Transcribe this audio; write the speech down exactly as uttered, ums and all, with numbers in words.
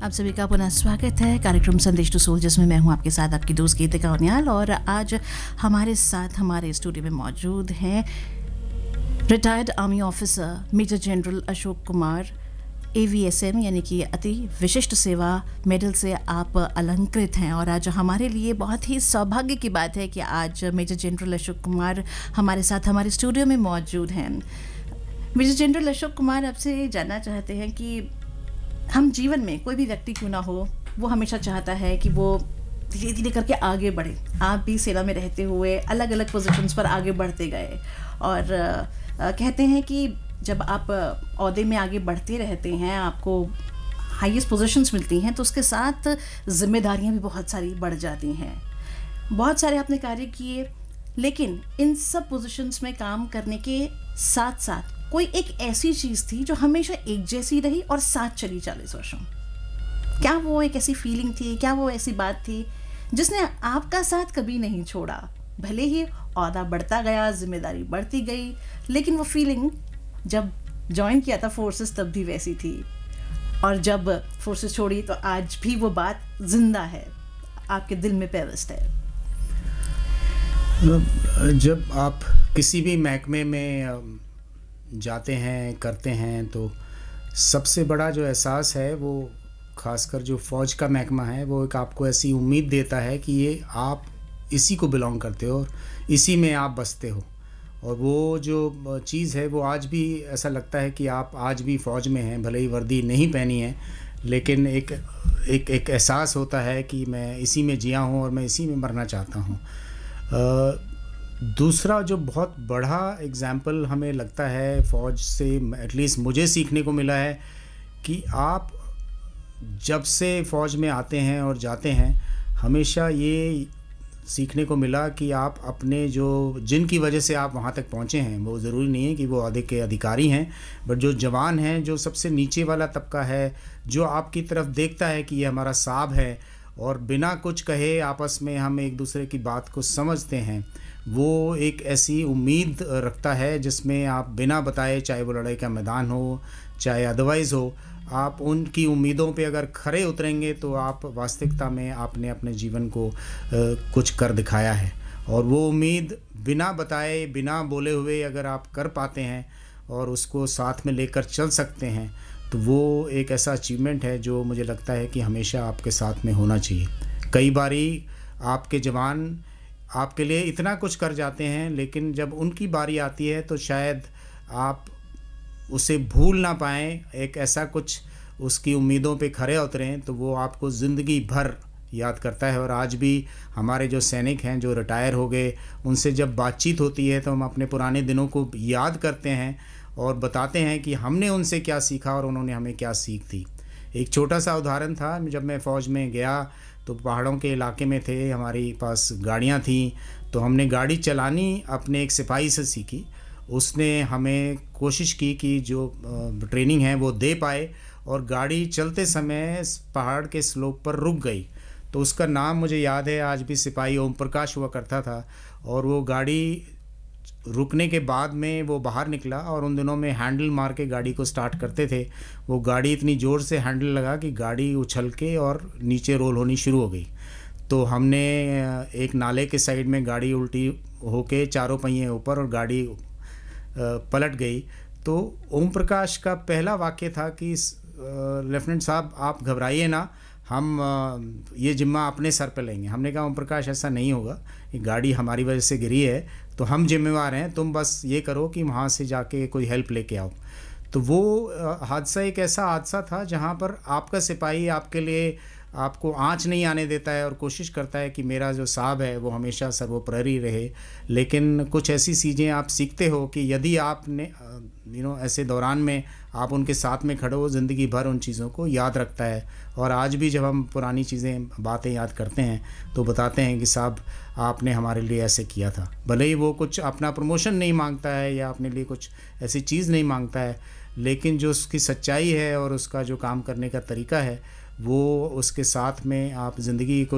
आप सभी का पुनः स्वागत है कार्यक्रम संदेश टू सोल, जिसमें मैं हूं आपके साथ आपकी दोस्त गीतिका उनियाल। और आज हमारे साथ हमारे स्टूडियो में मौजूद हैं retired army officer major general Ashok Kumar, A V S M यानी कि अति विशिष्ट सेवा मेडल से आप अलंकृत हैं। और आज हमारे लिए बहुत ही सौभाग्य की बात है कि आज मेजर जनरल अशोक कुमार हमारे साथ हमारे स्टूडियो में मौजूद हैं। मेजर जनरल अशोक कुमार, आपसे जानना चाहते हैं कि हम जीवन में कोई भी व्यक्ति क्यों ना हो, वो हमेशा चाहता है कि वो धीरे धीरे करके आगे बढ़े। आप भी सेना में रहते हुए अलग अलग पोजीशंस पर आगे बढ़ते गए और आ, कहते हैं कि जब आप ओहदे में आगे बढ़ते रहते हैं, आपको हाईएस्ट पोजीशंस मिलती हैं, तो उसके साथ जिम्मेदारियां भी बहुत सारी बढ़ जाती हैं। बहुत सारे आपने कार्य किए, लेकिन इन सब पोजीशंस में काम करने के साथ साथ कोई एक ऐसी चीज़ थी जो हमेशा एक जैसी रही और साथ चली चालीस वर्षों। क्या वो एक ऐसी फीलिंग थी, क्या वो ऐसी बात थी जिसने आपका साथ कभी नहीं छोड़ा? भले ही ओहदा बढ़ता गया, जिम्मेदारी बढ़ती गई, लेकिन वो फीलिंग जब ज्वाइन किया था फोर्सेस तब भी वैसी थी, और जब फोर्सेस छोड़ी तो आज भी वो बात जिंदा है, आपके दिल में पेवस्त है। जब आप किसी भी महकमे में जाते हैं, करते हैं, तो सबसे बड़ा जो एहसास है वो खासकर जो फ़ौज का महकमा है, वो एक आपको ऐसी उम्मीद देता है कि ये आप इसी को बिलोंग करते हो और इसी में आप बसते हो। और वो जो चीज़ है वो आज भी ऐसा लगता है कि आप आज भी फ़ौज में हैं, भले ही वर्दी नहीं पहनी है, लेकिन एक एक एक एहसास होता है कि मैं इसी में जिया हूँ और मैं इसी में मरना चाहता हूँ। दूसरा जो बहुत बड़ा एग्ज़ाम्पल हमें लगता है फ़ौज से, एटलीस्ट मुझे सीखने को मिला है कि आप जब से फ़ौज में आते हैं और जाते हैं, हमेशा ये सीखने को मिला कि आप अपने जो जिनकी वजह से आप वहाँ तक पहुँचे हैं, वो ज़रूरी नहीं है कि वो ओहदे के अधिकारी हैं, बट जो जवान हैं, जो सबसे नीचे वाला तबका है, जो आपकी तरफ देखता है कि ये हमारा साहब है और बिना कुछ कहे आपस में हम एक दूसरे की बात को समझते हैं, वो एक ऐसी उम्मीद रखता है जिसमें आप बिना बताए, चाहे वो लड़ाई का मैदान हो चाहे अदरवाइज़ हो, आप उनकी उम्मीदों पे अगर खरे उतरेंगे तो आप वास्तविकता में आपने अपने जीवन को आ, कुछ कर दिखाया है। और वो उम्मीद बिना बताए, बिना बोले हुए अगर आप कर पाते हैं और उसको साथ में लेकर चल सकते हैं, तो वो एक ऐसा अचीवमेंट है जो मुझे लगता है कि हमेशा आपके साथ में होना चाहिए। कई बारी आपके जवान आपके लिए इतना कुछ कर जाते हैं, लेकिन जब उनकी बारी आती है तो शायद आप उसे भूल ना पाएँ, एक ऐसा कुछ उसकी उम्मीदों पे खरे उतरें, तो वो आपको ज़िंदगी भर याद करता है। और आज भी हमारे जो सैनिक हैं जो रिटायर हो गए, उनसे जब बातचीत होती है तो हम अपने पुराने दिनों को याद करते हैं और बताते हैं कि हमने उनसे क्या सीखा और उन्होंने हमें क्या सीख दी। एक छोटा सा उदाहरण था, जब मैं फ़ौज में गया तो पहाड़ों के इलाके में थे, हमारी पास गाड़ियाँ थीं, तो हमने गाड़ी चलानी अपने एक सिपाही से सीखी। उसने हमें कोशिश की कि जो ट्रेनिंग है वो दे पाए, और गाड़ी चलते समय पहाड़ के स्लोप पर रुक गई। तो उसका नाम मुझे याद है आज भी, सिपाही ओम प्रकाश हुआ करता था। और वो गाड़ी रुकने के बाद में वो बाहर निकला, और उन दिनों में हैंडल मार के गाड़ी को स्टार्ट करते थे। वो गाड़ी इतनी ज़ोर से हैंडल लगा कि गाड़ी उछल के और नीचे रोल होनी शुरू हो गई। तो हमने एक नाले के साइड में गाड़ी उल्टी होके चारों पहिए ऊपर और गाड़ी पलट गई। तो ओम प्रकाश का पहला वाक्य था कि लेफ्टिनेंट साहब आप घबराइए ना, हम ये जिम्मा अपने सर पे लेंगे। हमने कहा ओम प्रकाश ऐसा नहीं होगा, ये गाड़ी हमारी वजह से गिरी है, तो हम जिम्मेवार हैं, तुम बस ये करो कि वहाँ से जाके कोई हेल्प लेके आओ। तो वो हादसा एक ऐसा हादसा था जहाँ पर आपका सिपाही आपके लिए आपको आँच नहीं आने देता है और कोशिश करता है कि मेरा जो साहब है वो हमेशा सर्वोपरि रहे। लेकिन कुछ ऐसी चीज़ें आप सीखते हो कि यदि आपने यू नो ऐसे दौरान में आप उनके साथ में खड़े हो, ज़िंदगी भर उन चीज़ों को याद रखता है। और आज भी जब हम पुरानी चीज़ें, बातें याद करते हैं तो बताते हैं कि साहब आपने हमारे लिए ऐसे किया था। भले ही वो कुछ अपना प्रमोशन नहीं मांगता है या अपने लिए कुछ ऐसी चीज़ नहीं मांगता है, लेकिन जो उसकी सच्चाई है और उसका जो काम करने का तरीका है, वो उसके साथ में आप ज़िंदगी को